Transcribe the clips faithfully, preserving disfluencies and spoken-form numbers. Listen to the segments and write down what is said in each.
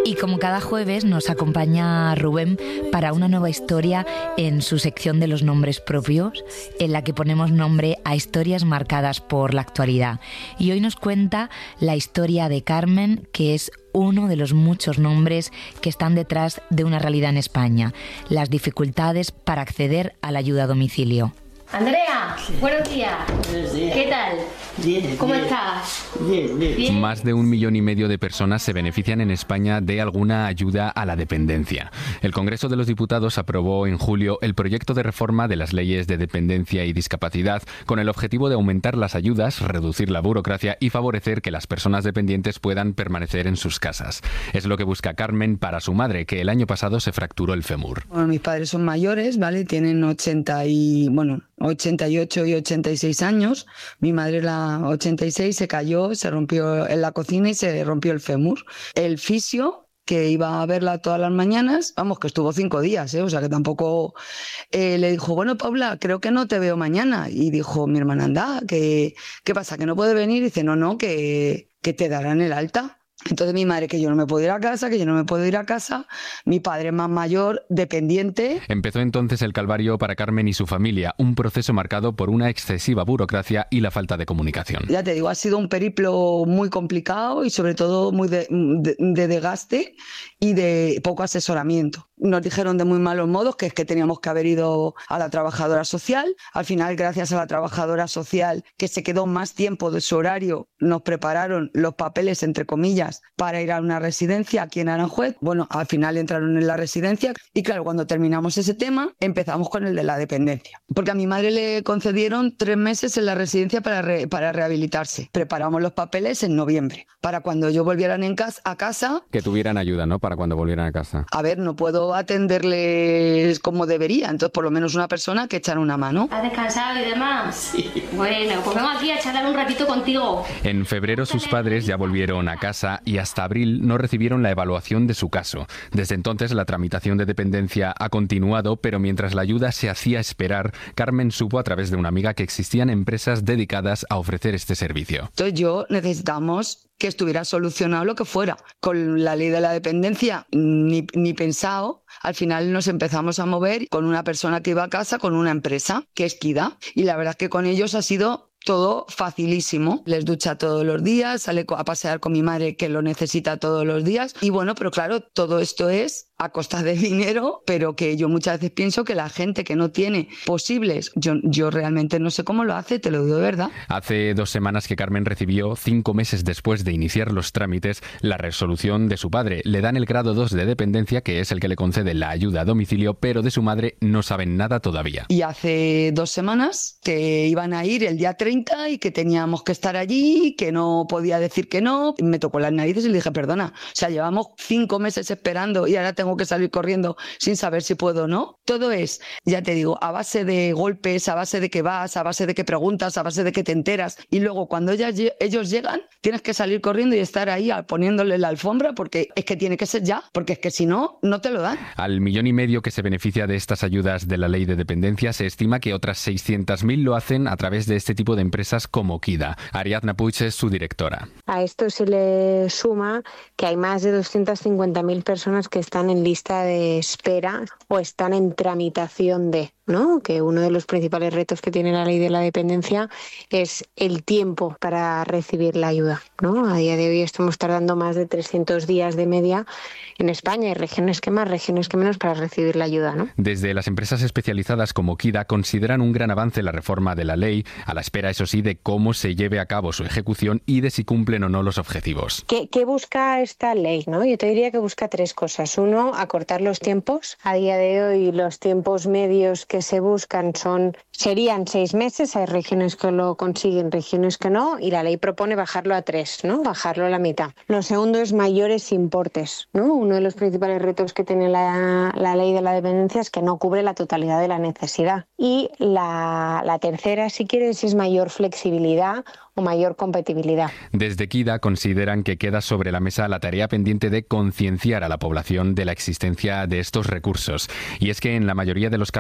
Y como cada jueves nos acompaña Rubén para una nueva historia en su sección de los nombres propios, en la que ponemos nombre a historias marcadas por la actualidad. Y hoy nos cuenta la historia de Carmen, que es uno de los muchos nombres que están detrás de una realidad en España: las dificultades para acceder a la ayuda a domicilio. Andrea, buenos días. Buenos días. ¿Qué tal? Bien, ¿Cómo bien. estás? Bien, bien. Bien. Más de un millón y medio de personas se benefician en España de alguna ayuda a la dependencia. El Congreso de los Diputados aprobó en julio el proyecto de reforma de las leyes de dependencia y discapacidad con el objetivo de aumentar las ayudas, reducir la burocracia y favorecer que las personas dependientes puedan permanecer en sus casas. Es lo que busca Carmen para su madre, que el año pasado se fracturó el fémur. Bueno, mis padres son mayores, ¿vale? Tienen ochenta y, bueno, ochenta y ocho y ochenta y seis años. Mi madre, la ochenta y seis, se cayó, se rompió en la cocina y se rompió el fémur. El fisio, que iba a verla todas las mañanas, vamos, que estuvo cinco días, ¿eh? O sea que tampoco, eh, le dijo, bueno, Paula, creo que no te veo mañana. Y dijo mi hermana, anda, ¿qué, qué pasa? ¿Que no puede venir? Y dice, no, no, que, que te darán el alta. Entonces mi madre, que yo no me puedo ir a casa, que yo no me puedo ir a casa, mi padre más mayor, dependiente. Empezó entonces el calvario para Carmen y su familia, un proceso marcado por una excesiva burocracia y la falta de comunicación. Ya te digo, ha sido un periplo muy complicado y sobre todo muy de, de, de desgaste y de poco asesoramiento. Nos dijeron de muy malos modos que es que teníamos que haber ido a la trabajadora social. Al final, gracias a la trabajadora social, que se quedó más tiempo de su horario, nos prepararon los papeles, entre comillas, para ir a una residencia aquí en Aranjuez. Bueno, al final entraron en la residencia y claro, cuando terminamos ese tema, empezamos con el de la dependencia. Porque a mi madre le concedieron tres meses en la residencia para, re, para rehabilitarse. Preparamos los papeles en noviembre, para cuando yo volvieran en casa, a casa... Que tuvieran ayuda, ¿no? Para cuando volvieran a casa. A ver, no puedo atenderles como debería, entonces por lo menos una persona que echara una mano. ¿Has descansado y demás? Sí. Bueno, pues vengo aquí a charlar un ratito contigo. En febrero sus padres ya volvieron a casa y hasta abril no recibieron la evaluación de su caso. Desde entonces la tramitación de dependencia ha continuado, pero mientras la ayuda se hacía esperar, Carmen supo a través de una amiga que existían empresas dedicadas a ofrecer este servicio. Entonces yo necesitamos que estuviera solucionado lo que fuera. Con la ley de la dependencia, ni, ni pensado, al final nos empezamos a mover con una persona que iba a casa, con una empresa, que es Kida, y la verdad es que con ellos ha sido todo facilísimo. Les ducha todos los días, sale a pasear con mi madre, que lo necesita todos los días. Y bueno, pero claro, todo esto es a costa de dinero, pero que yo muchas veces pienso que la gente que no tiene posibles, yo, yo realmente no sé cómo lo hace, te lo digo de verdad. Hace dos semanas que Carmen recibió, cinco meses después de iniciar los trámites, la resolución de su padre. Le dan el grado dos de dependencia, que es el que le concede la ayuda a domicilio, pero de su madre no saben nada todavía. Y hace dos semanas que iban a ir el día treinta y que teníamos que estar allí, que no podía decir que no. Me tocó las narices y le dije, perdona, o sea, llevamos cinco meses esperando y ahora tengo que salir corriendo sin saber si puedo o no. Todo es, ya te digo, a base de golpes, a base de que vas, a base de que preguntas, a base de que te enteras, y luego cuando ellas, ellos llegan tienes que salir corriendo y estar ahí poniéndole la alfombra, porque es que tiene que ser ya, porque es que si no, no te lo dan. Al millón y medio que se beneficia de estas ayudas de la ley de dependencia, se estima que otras seiscientas mil lo hacen a través de este tipo de empresas como Kida. Ariadna Puig es su directora. A esto se le suma que hay más de doscientas cincuenta mil personas que están en lista de espera o están en tramitación de, ¿no? Que uno de los principales retos que tiene la ley de la dependencia es el tiempo para recibir la ayuda, ¿no? A día de hoy estamos tardando más de trescientos días de media en España, hay regiones que más, regiones que menos para recibir la ayuda, ¿no? Desde las empresas especializadas como Kida consideran un gran avance la reforma de la ley, a la espera, eso sí, de cómo se lleve a cabo su ejecución y de si cumplen o no los objetivos. ¿Qué, qué busca esta ley, ¿no? Yo te diría que busca tres cosas. Uno, acortar los tiempos. A día de hoy los tiempos medios que se buscan son serían seis meses, hay regiones que lo consiguen, regiones que no, y la ley propone bajarlo a tres, ¿no? Bajarlo a la mitad. Lo segundo es mayores importes, ¿no? Uno de los principales retos que tiene la, la ley de la dependencia es que no cubre la totalidad de la necesidad. Y la, la tercera, si quieres, es mayor flexibilidad o mayor compatibilidad. Desde Kida consideran que queda sobre la mesa la tarea pendiente de concienciar a la población de la existencia de estos recursos. Y es que en la mayoría de los casos los trámites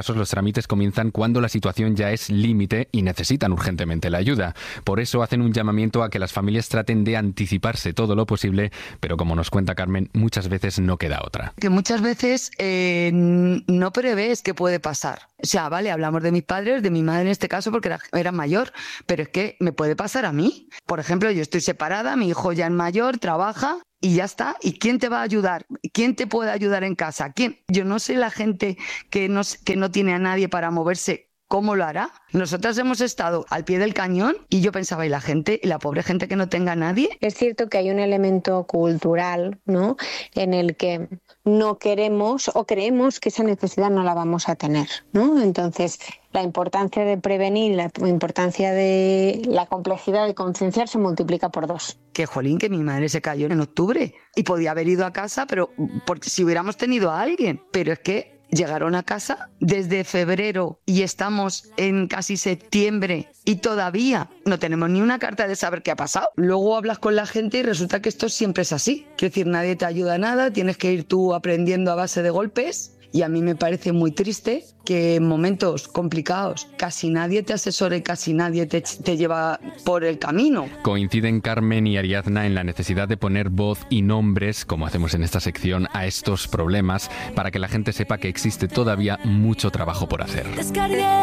trámites comienzan cuando la situación ya es límite y necesitan urgentemente la ayuda. Por eso hacen un llamamiento a que las familias traten de anticiparse todo lo posible, pero como nos cuenta Carmen, muchas veces no queda otra. Que muchas veces eh, no prevés qué puede pasar. O sea, vale, hablamos de mis padres, de mi madre en este caso porque era, era mayor, pero es que me puede pasar a mí. Por ejemplo, yo estoy separada, mi hijo ya es mayor, trabaja y ya está. ¿Y quién te va a ayudar? ¿Quién te puede ayudar en casa? ¿Quién? Yo no sé la gente que no, que no tiene a nadie para moverse. ¿Cómo lo hará? Nosotras hemos estado al pie del cañón y yo pensaba, ¿y la gente, y la pobre gente que no tenga a nadie? Es cierto que hay un elemento cultural, ¿no?, en el que no queremos o creemos que esa necesidad no la vamos a tener, ¿no? Entonces, la importancia de prevenir, la importancia de la complejidad de concienciar se multiplica por dos. Que jolín, que mi madre se cayó en octubre y podía haber ido a casa, pero porque si hubiéramos tenido a alguien, pero es que llegaron a casa desde febrero y estamos en casi septiembre y todavía no tenemos ni una carta de saber qué ha pasado. Luego hablas con la gente y resulta que esto siempre es así. Quiero decir, nadie te ayuda a nada, tienes que ir tú aprendiendo a base de golpes. Y a mí me parece muy triste que en momentos complicados casi nadie te asesore, casi nadie te, te lleva por el camino. Coinciden Carmen y Ariadna en la necesidad de poner voz y nombres, como hacemos en esta sección, a estos problemas para que la gente sepa que existe todavía mucho trabajo por hacer. Descargué